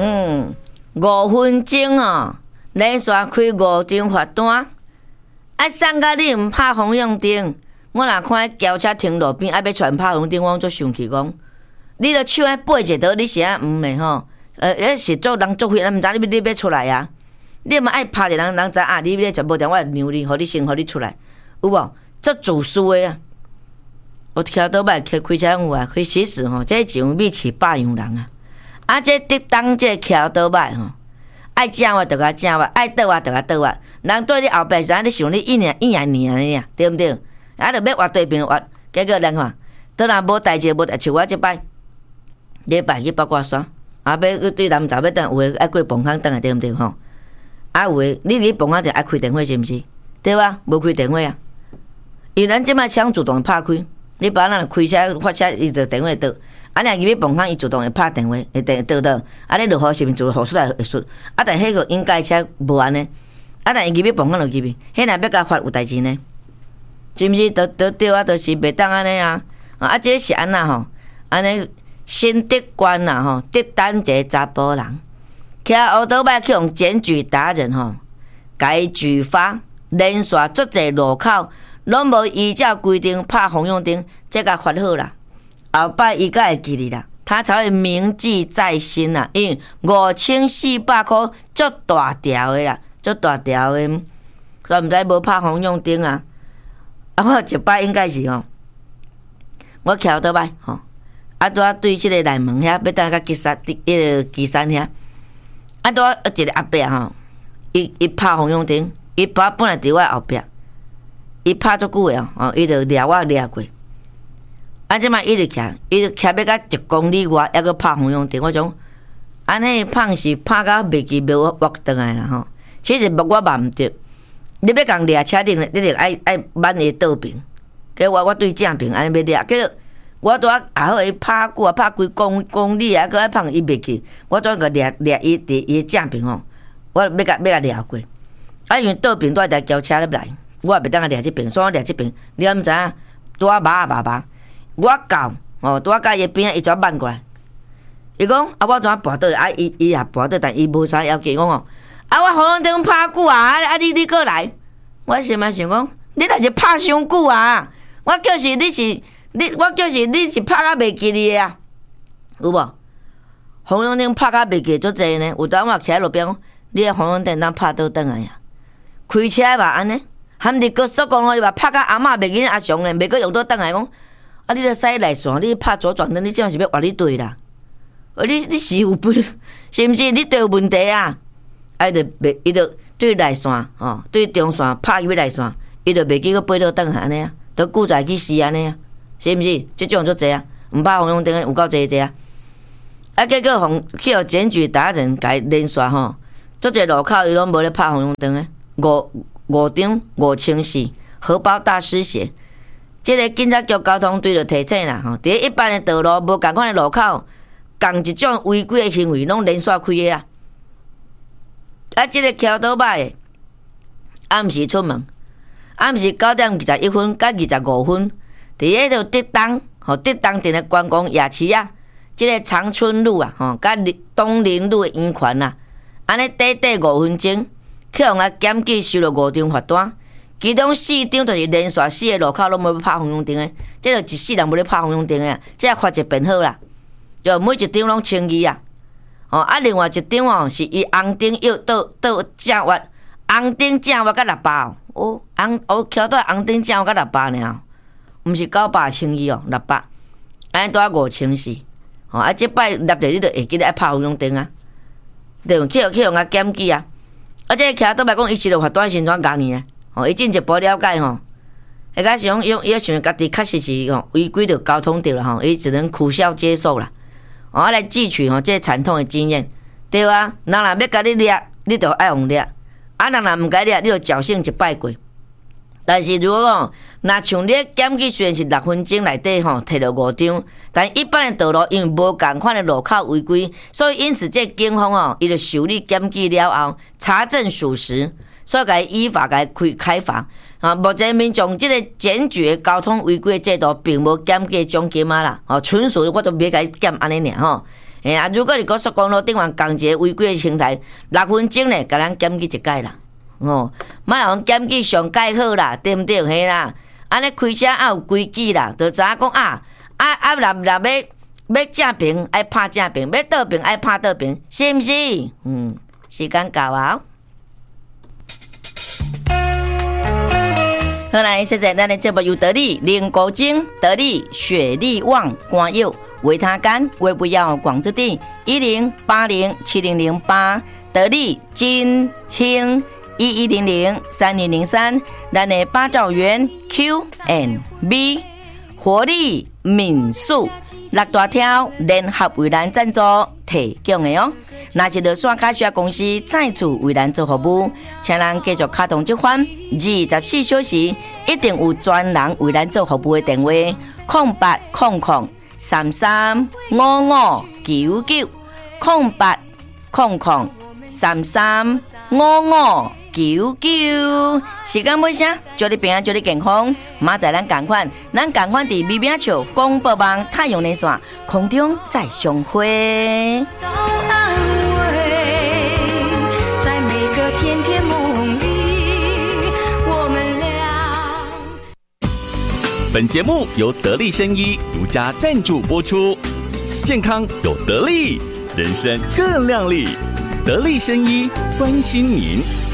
5分钟哦，连续开5张罚单，送到你毋拍方向灯，我若看轿车停路边，要传拍方向灯，我足生气讲，你著手背一倒，你是啊毋的吼？迄是做人做伙，咱毋知你要出来啊？你嘛爱拍一人，人知啊，你要全部电话让你，互你先，互你出来，有无？足自私的啊！我徛倒摆开车有啊，开其实吼，这像米饲百样人啊！这得当这徛倒摆吼，爱正话就甲正话，爱倒话就甲倒话。人对你后壁是你想你一年安尼对毋对？啊，着要挖对面挖，结果人看，倒若无代志，无像我即摆，礼拜去八卦山，要去对南投要等，有诶爱过磅空等来对毋对吼？有诶，你磅空就爱开电话是毋是？对吧？无开电话啊！伊咱即摆抢自动拍开。你别人开车发车，伊就电话倒，啊，若入去磅空，伊自动会拍电话，会倒，啊，你落雨是毋是自动出来会顺？啊，但迄个应该车无安尼，啊，但伊入去磅空就入去，迄若要甲发有代志呢，是毋是？都对啊，就是袂当安尼啊！啊，这是安那吼？安尼心得观啦吼，得等一个查甫人，徛乌倒摆去用检举达人吼，该举发连续足侪路口。拢无依照规定拍方向灯，这甲罚好啦。后摆伊才会记哩啦，他才会铭记在心啦。因为5400块足大条的啦，足大条的，所以毋知无拍方向灯啊。啊，我一摆应该是吼，我徛倒摆吼，拄啊对即个内门遐，要等甲基山遐，拄啊一个阿伯吼，伊拍方向灯，伊爸本来伫我后壁。伊拍足久诶哦，伊就掠我掠过。即摆伊就徛要到1公里外，还阁拍方向灯。我讲，安尼胖是拍到袂记袂我倒来啦吼。其实我嘛毋对，你要共掠车顶，你着爱挽伊倒边。结果我对正边安尼要掠，结果我拄啊好伊拍久啊，拍几公里啊，阁爱胖伊袂记。我怎个掠伊伫伊正边吼？我要甲掠过。因为倒边拄啊台轿车入来。我也袂当掠即边，所以我掠即边，你毋知影？拄啊麻，我到拄啊到伊边，伊怎挽过来？伊讲我怎跋倒？伊也跋倒，但伊无啥要紧讲哦。我方向灯拍久啊，你过来？我心内想讲，你若是拍伤久啊？我叫是你是拍甲袂记哩啊？有无？方向灯拍甲袂记足济呢。有当我徛路边讲，你个方向灯当拍倒转来呀？开车嘛安尼。含伫高速公路嘛拍甲阿嬷袂记阿雄诶，袂阁用倒转来讲，你著驶内线，你拍左转灯，你即样是要换你对啦？你是有不？是毋是？你对有问题啊？伊著对内线吼，对中线拍入内线，伊著袂记阁飞倒转来安尼啊，都顾在去死安尼啊，是毋是？即种足济啊，毋拍方向灯有够济啊！结果去互检举达人甲连续吼，足济路口伊拢无咧拍方向灯诶，5张5004，荷包大失血。这个警察局交通队就提醒啦，吼，伫一般的道路无共款的路口，共一种违规的行为拢连续开的啊。这个徛倒摆的，暗时出门，暗时9点21分到25分，伫迄条德当镇的观光夜市啊，这个长春路啊，吼，甲东林路的圆环啊，安尼短5分钟。去互检举收了5张罚单，其中4张就是连续4个路口拢无拍方向灯的，这就一世人无咧拍方向灯的啊，这罚一遍好啦，就每一张拢1200啊。另外一张哦，是伊红灯要倒正弯，红灯正弯甲600哦，徛倒红灯正弯甲600尔，毋是90012哦，600，安尼拄啊5400哦。即摆立着你就会记得爱拍方向灯啊，对，去互检举啊。这徛倒摆讲，伊是著罚单先转工呢。伊进一步了解吼，会甲是讲伊想家己确实是吼违规着交通着啦吼，伊只能苦笑接受啦。来汲取吼这惨痛的经验，对啊。人若要甲你掠，你著爱用掠；人若毋该掠，你著侥幸一摆过。但是如果讲，若像你检举虽然是6分钟内底吼摕到5张，但一般的道路因为无共款的路口违规，所以因此这警方哦，伊就受理检举了后，查证属实，所以甲依法甲开罚。目前民众这个检举的交通违规制度，并无检举奖金啦，纯属我都别甲伊检安尼尔吼。 如果你高速公路顶完共一个违规的平台，6分钟呢，甲咱检举一届啦。莫互检举上盖好啦，对毋对？嘿啦，安尼开车也有规矩啦，就知影讲要正平爱拍正平，要倒平爱拍倒平，是毋是？时间到啊！好来，现在咱的节目由得力林国精、得力雪力旺、官友、维他干、微不要广之地10807008，得力金兴11003203，咱的八兆元 Q&B 活力民宿6大条联合为咱赞助提供的哦。若是落线卡需要公司再次为咱做服务，请咱继续卡通这款24小时一定有专人为咱做服务的电话0800335599 0800335599。时间尾声，祝你平安，祝你健康。明仔咱同款伫美美笑广播网太阳连线空中再相会。 甜甜梦里，我们俩。 本节目由得力生医独家赞助播出，健康有得力，人生更亮丽。得力生医关心您。